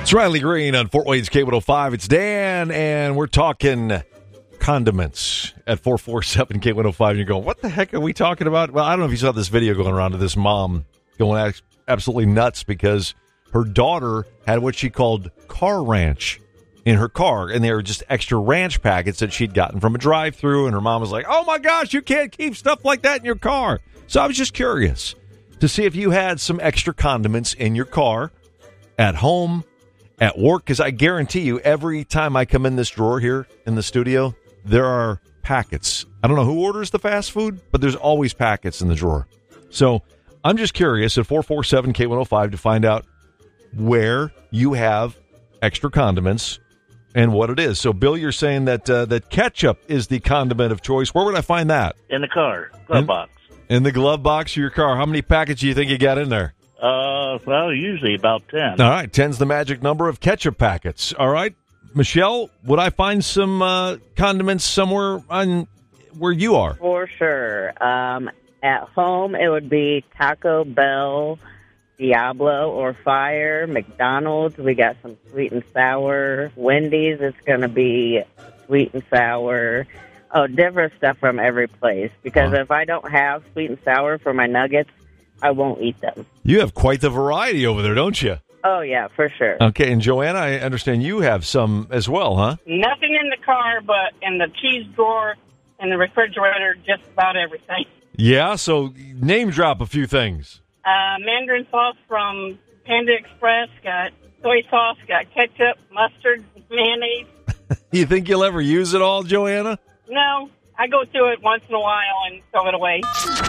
It's Riley Green on Fort Wayne's K105. It's Dan, and we're talking condiments at 447 K105. And you're going, what the heck are we talking about? Well, I don't know if you saw this video going around of this mom going absolutely nuts because her daughter had what she called car ranch in her car, and they were just extra ranch packets that she'd gotten from a drive-thru, and her mom was like, oh my gosh, you can't keep stuff like that in your car. So I was just curious to see if you had some extra condiments in your car, at home, at work, because I guarantee you every time I come in this drawer here in the studio, there are packets. I don't know who orders the fast food, but there's always packets in the drawer. So I'm just curious at 447 K105 to find out where you have extra condiments and what it is. So, Bill, you're saying that that ketchup is the condiment of choice. Where would I find that? In the car, glove box. In the glove box of your car. How many packets do you think you got in there? Well, usually about 10. All right, 10's the magic number of ketchup packets. All right, Michelle, would I find some condiments somewhere on where you are? For sure. At home, it would be Taco Bell, Diablo or Fire, McDonald's, we got some sweet and sour. Wendy's, it's going to be sweet and sour. Oh, different stuff from every place. Because if I don't have sweet and sour for my nuggets, I won't eat them. You have quite the variety over there, don't you? Oh, yeah, for sure. Okay, and Joanna, I understand you have some as well, huh? Nothing in the car, but in the cheese drawer and the refrigerator, just about everything. Yeah, so name drop a few things. Mandarin sauce from Panda Express, got soy sauce, got ketchup, mustard, mayonnaise. You think you'll ever use it all, Joanna? No, I go through it once in a while and throw it away.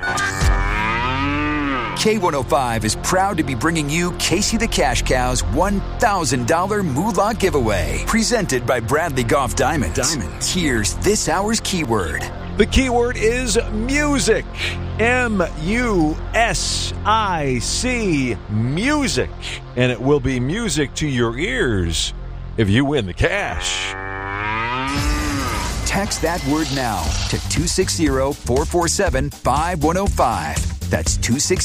K105 is proud to be bringing you Casey the Cash Cow's $1,000 Moolah Giveaway, presented by Bradley Golf Diamonds. Here's this hour's keyword. The keyword is music. M-U-S-I-C, music. And it will be music to your ears if you win the cash. Text that word now to 260-447-5105. That's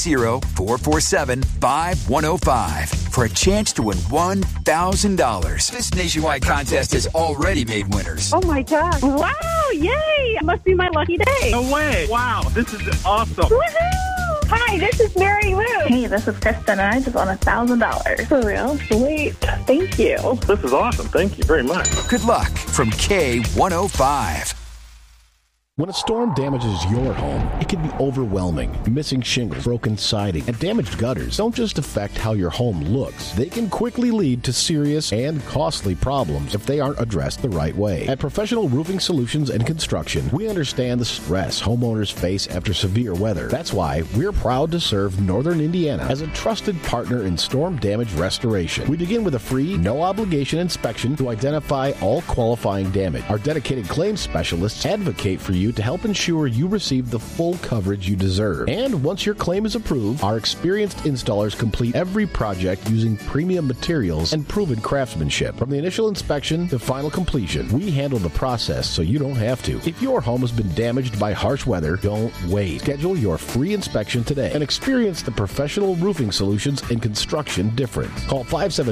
260-447-5105 for a chance to win $1,000. This nationwide contest has already made winners. Oh, my God. Wow, yay. It must be my lucky day. No way. Wow, this is awesome. Woohoo. Hi, this is Mary Lou. Hey, this is Kristen, and I just won $1,000. For real? Sweet. Thank you. This is awesome. Thank you very much. Good luck from K105. When a storm damages your home, it can be overwhelming. Missing shingles, broken siding, and damaged gutters don't just affect how your home looks. They can quickly lead to serious and costly problems if they aren't addressed the right way. At Professional Roofing Solutions and Construction, we understand the stress homeowners face after severe weather. That's why we're proud to serve Northern Indiana as a trusted partner in storm damage restoration. We begin with a free, no-obligation inspection to identify all qualifying damage. Our dedicated claims specialists advocate for you to help ensure you receive the full coverage you deserve. And once your claim is approved, our experienced installers complete every project using premium materials and proven craftsmanship. From the initial inspection to final completion, we handle the process so you don't have to. If your home has been damaged by harsh weather, don't wait. Schedule your free inspection today and experience the Professional Roofing Solutions and Construction difference. Call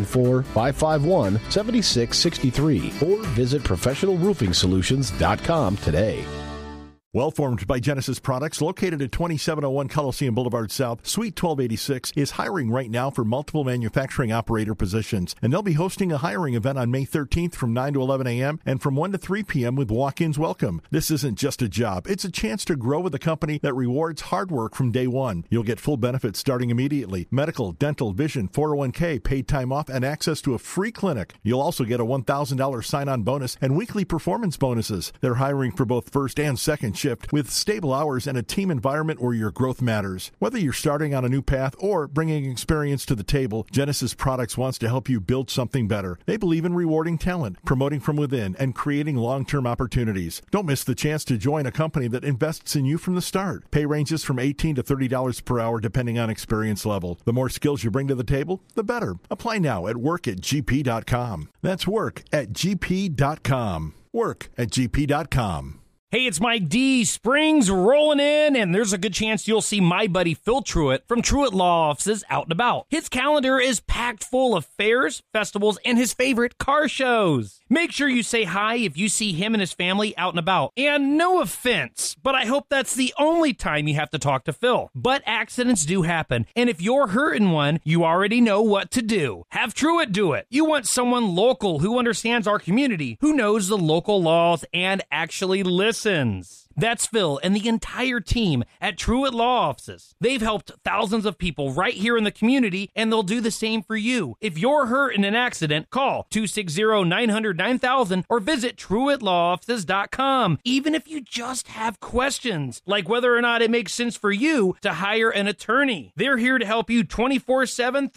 574-551-7663 or visit ProfessionalRoofingSolutions.com today. Well formed by Genesis Products, located at 2701 Coliseum Boulevard South, Suite 1286, is hiring right now for multiple manufacturing operator positions. And they'll be hosting a hiring event on May 13th from 9 to 11 a.m. and from 1 to 3 p.m. with walk-ins welcome. This isn't just a job. It's a chance to grow with a company that rewards hard work from day one. You'll get full benefits starting immediately. Medical, dental, vision, 401k, paid time off, and access to a free clinic. You'll also get a $1,000 sign-on bonus and weekly performance bonuses. They're hiring for both first and second shift with stable hours and a team environment where your growth matters. Whether you're starting on a new path or bringing experience to the table, Genesis Products wants to help you build something better. They believe in rewarding talent, promoting from within, and creating long-term opportunities. Don't miss the chance to join a company that invests in you from the start. Pay ranges from $18 to $30 per hour depending on experience level. The more skills you bring to the table, the better. Apply now at work@gp.com. That's work@gp.com. Work@gp.com. Hey, it's Mike D. Spring's rolling in, and there's a good chance you'll see my buddy Phil Truitt from Truitt Law Offices out and about. His calendar is packed full of fairs, festivals, and his favorite car shows. Make sure you say hi if you see him and his family out and about. And no offense, but I hope that's the only time you have to talk to Phil. But accidents do happen, and if you're hurting one, you already know what to do. Have Truitt do it. You want someone local who understands our community, who knows the local laws, and actually listens. That's Phil and the entire team at Truitt Law Offices. They've helped thousands of people right here in the community, and they'll do the same for you. If you're hurt in an accident, call 260-900-9000 or visit TruittLawOffices.com. Even if you just have questions, like whether or not it makes sense for you to hire an attorney. They're here to help you 24/7,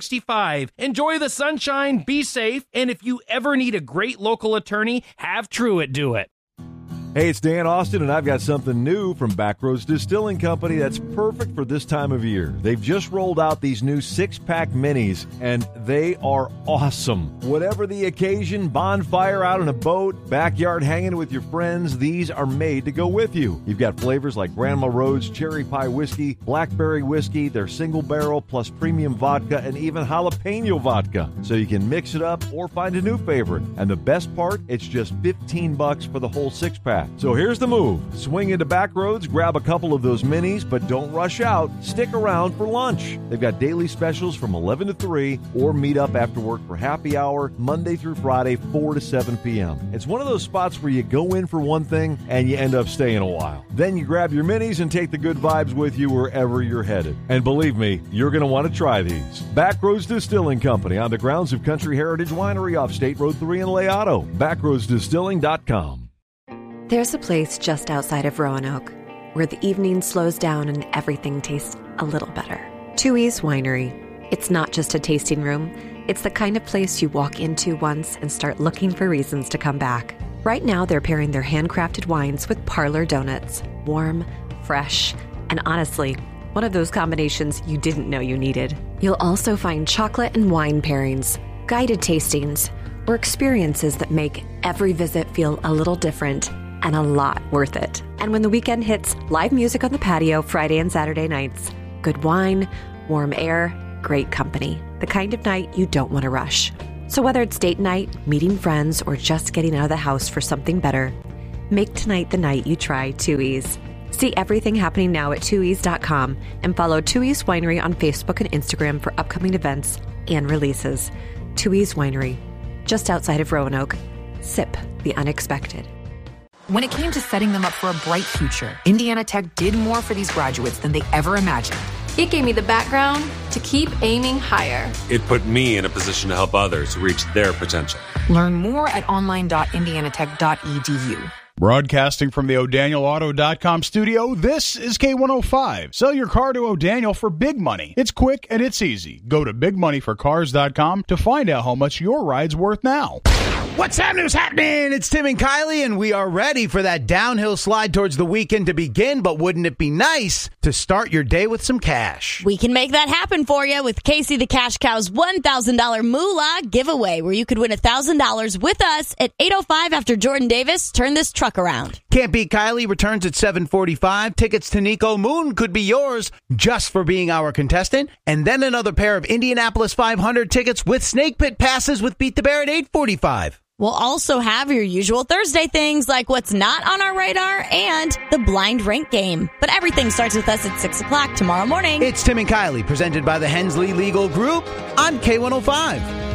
365. Enjoy the sunshine, be safe, and if you ever need a great local attorney, have Truitt do it. Hey, it's Dan Austin, and I've got something new from Backroads Distilling Company that's perfect for this time of year. They've just rolled out these new 6-pack minis, and they are awesome. Whatever the occasion, bonfire out on a boat, backyard hanging with your friends, these are made to go with you. You've got flavors like Grandma Rhodes Cherry Pie Whiskey, Blackberry Whiskey, their single barrel plus premium vodka, and even jalapeno vodka. So you can mix it up or find a new favorite. And the best part, it's just $15 for the whole 6-pack. So here's the move. Swing into Backroads, grab a couple of those minis, but don't rush out. Stick around for lunch. They've got daily specials from 11 to 3 or meet up after work for happy hour Monday through Friday, 4 to 7 p.m. It's one of those spots where you go in for one thing and you end up staying a while. Then you grab your minis and take the good vibes with you wherever you're headed. And believe me, you're going to want to try these. Backroads Distilling Company on the grounds of Country Heritage Winery off State Road 3 in Leato. BackroadsDistilling.com. There's a place just outside of Roanoke where the evening slows down and everything tastes a little better. Tooheys Winery. It's not just a tasting room. It's the kind of place you walk into once and start looking for reasons to come back. Right now, they're pairing their handcrafted wines with parlor donuts. Warm, fresh, and honestly, one of those combinations you didn't know you needed. You'll also find chocolate and wine pairings, guided tastings, or experiences that make every visit feel a little different and a lot worth it. And when the weekend hits, live music on the patio Friday and Saturday nights. Good wine, warm air, great company. The kind of night you don't want to rush. So whether it's date night, meeting friends, or just getting out of the house for something better, make tonight the night you try Tooheys. See everything happening now at Tooheys.com and follow Tooheys Winery on Facebook and Instagram for upcoming events and releases. Tooheys Winery, just outside of Roanoke. Sip the unexpected. When it came to setting them up for a bright future, Indiana Tech did more for these graduates than they ever imagined. It gave me the background to keep aiming higher. It put me in a position to help others reach their potential. Learn more at online.indianatech.edu. Broadcasting from the O'DanielAuto.com studio, this is K105. Sell your car to O'Daniel for big money. It's quick and it's easy. Go to bigmoneyforcars.com to find out how much your ride's worth now. What's happening? It's Tim and Kylie, and we are ready for that downhill slide towards the weekend to begin, but wouldn't it be nice to start your day with some cash? We can make that happen for you with Casey the Cash Cow's $1,000 Moolah giveaway, where you could win $1,000 with us at 8:05 after Jordan Davis turned this truck around. Can't Beat Kylie returns at 7:45. Tickets to Nico Moon could be yours just for being our contestant. And then another pair of Indianapolis 500 tickets with Snake Pit passes with Beat the Bear at 8:45. We'll also have your usual Thursday things like what's not on our radar and the blind rank game. But everything starts with us at 6 o'clock tomorrow morning. It's Tim and Kylie, presented by the Hensley Legal Group on K105.